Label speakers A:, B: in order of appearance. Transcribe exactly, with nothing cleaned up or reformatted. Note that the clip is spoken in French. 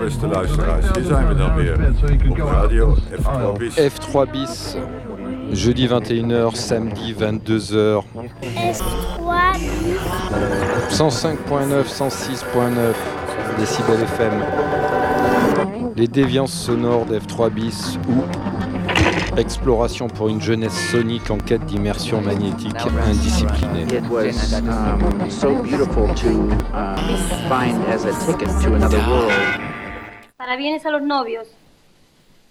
A: beste luisteraars. Hier zijn we dan weer op radio F trois bis.
B: F trois bis, jeudi vingt et une heures, samedi vingt-deux heures.
C: F trois bis.
B: cent cinq point neuf, cent six point neuf décibels F M. Les déviances sonores d'F trois bis ou exploration pour une jeunesse sonique en quête d'immersion magnétique indisciplinée.
D: It was um, so beautiful to uh, find as a ticket to another world.
C: Parabienes a los novios.